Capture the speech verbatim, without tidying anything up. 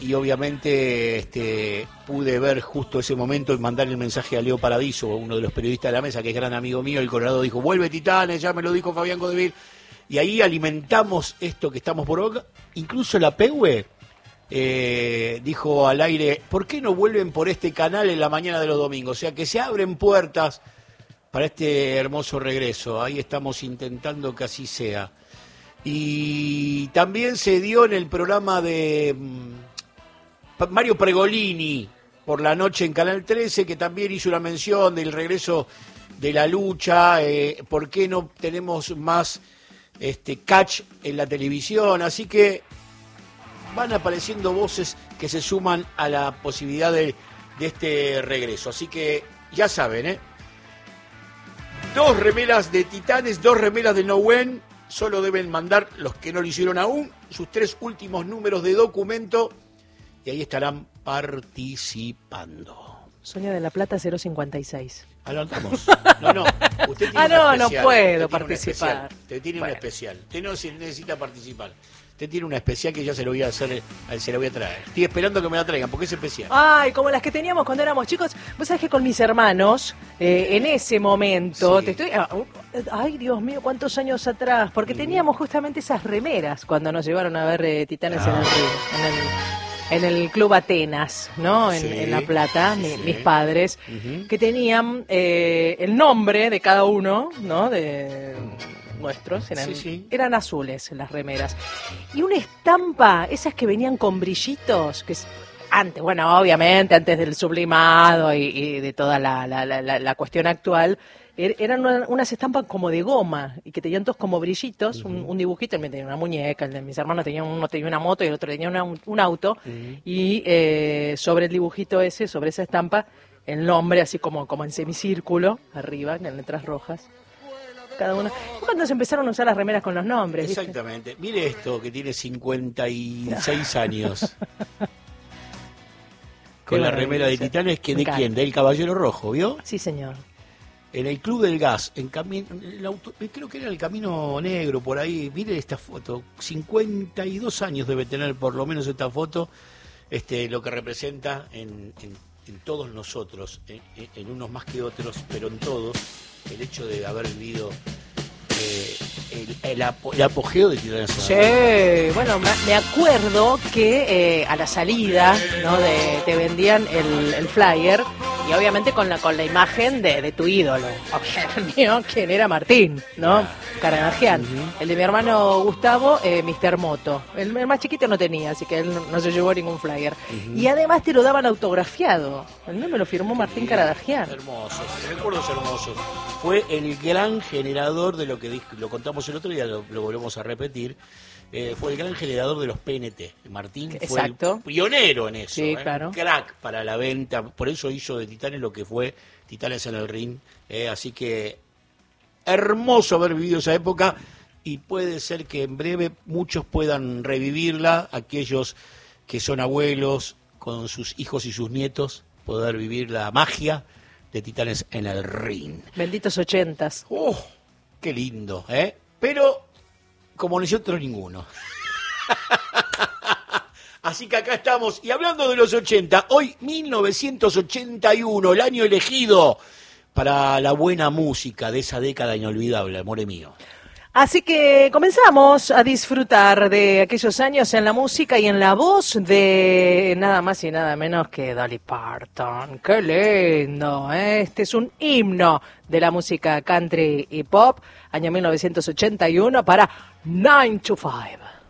y obviamente este, pude ver justo ese momento y mandar el mensaje a Leo Paradiso, uno de los periodistas de la mesa, que es gran amigo mío. El Colorado dijo, vuelve Titanes, ya me lo dijo Fabián Godevil. Y ahí alimentamos esto que estamos por acá. Incluso la Pehue eh, dijo al aire, ¿por qué no vuelven por este canal en la mañana de los domingos? O sea, que se abren puertas para este hermoso regreso. Ahí estamos intentando que así sea. Y también se dio en el programa de Mario Pregolini por la noche en Canal trece, que también hizo una mención del regreso de la lucha, eh, por qué no tenemos más este catch en la televisión. Así que van apareciendo voces que se suman a la posibilidad de, de este regreso. Así que ya saben, ¿eh? Dos remeras de Titanes, dos remeras de No When. Solo deben mandar, los que no lo hicieron aún, sus tres últimos números de documento y ahí estarán participando. Sonia de la Plata cero cincuenta y seis. Adelantamos. No, no. Usted tiene ah, no, no puedo participar. Usted tiene bueno. una especial. Usted no necesita participar. Usted tiene una especial que ya se lo voy a hacer, se la voy a traer. Estoy esperando que me la traigan, porque es especial. Ay, como las que teníamos cuando éramos chicos. Vos sabés que con mis hermanos, eh, en ese momento, sí. te estoy... Ay, Dios mío, cuántos años atrás. Porque sí. teníamos justamente esas remeras cuando nos llevaron a ver eh, Titanes ah. en el Río, en el... En el Club Atenas, ¿no? En, sí, en La Plata, sí, mi, sí. mis padres, uh-huh. que tenían eh, el nombre de cada uno, ¿no? De nuestros, eran, sí, sí. eran azules las remeras. Y una estampa, esas que venían con brillitos, que antes, bueno, obviamente, antes del sublimado y, y de toda la, la, la, la cuestión actual, eran una, unas estampas como de goma y que tenían todos como brillitos, uh-huh. un, un dibujito. El mío tenía una muñeca, el de mis hermanos tenía uno tenía una moto y el otro tenía una, un, un auto, uh-huh. y eh, sobre el dibujito ese, sobre esa estampa, el nombre así como, como en semicírculo, arriba, en letras rojas. Cada una. Y cuando se empezaron a usar las remeras con los nombres. Exactamente. ¿Viste? Mire esto, que tiene cincuenta y seis años. Con la remera de Titanes, que ¿de quién? Del Caballero Rojo, ¿vio? Sí, señor. En el Club del Gas, en camino, el auto, creo que era el Camino Negro, por ahí. Mire esta foto, cincuenta y dos años debe tener por lo menos esta foto, este, lo que representa en, en, en todos nosotros, en, en unos más que otros, pero en todos, el hecho de haber vivido eh, el, el, apo, el apogeo de Titanes. Sí, bueno, me acuerdo que eh, a la salida, ¿no? de, te vendían el, el flyer. Y obviamente con la con la imagen de, de tu ídolo. El mío, quien era Martín, ¿no? Caradagian. Uh-huh. El de mi hermano Gustavo, eh, mister Moto. El, el más chiquito no tenía, así que él no, no se llevó ningún flyer. Uh-huh. Y además te lo daban autografiado. El mío me lo firmó Martín Caradagian. Hermoso, recuerdos hermosos. Fue el gran generador de lo que dijo, lo contamos el otro día, lo, lo volvemos a repetir. Eh, fue el gran generador de los P N T. Martín fue Exacto. el pionero en eso. Sí, ¿eh? claro. Crack para la venta. Por eso hizo de Titanes lo que fue Titanes en el Ring. Eh, así que hermoso haber vivido esa época y puede ser que en breve muchos puedan revivirla. Aquellos que son abuelos con sus hijos y sus nietos, poder vivir la magia de Titanes en el Ring. Benditos ochentas. ¡Oh! ¡Qué lindo! ¿eh? Pero... como nosotros ninguno. Así que acá estamos. Y hablando de los ochenta, hoy mil novecientos ochenta y uno, el año elegido para la buena música de esa década inolvidable, amore mío. Así que comenzamos a disfrutar de aquellos años en la música y en la voz de nada más y nada menos que Dolly Parton. ¡Qué lindo! ¿eh? Este es un himno de la música country y pop, año mil novecientos ochenta y uno, para nine to five.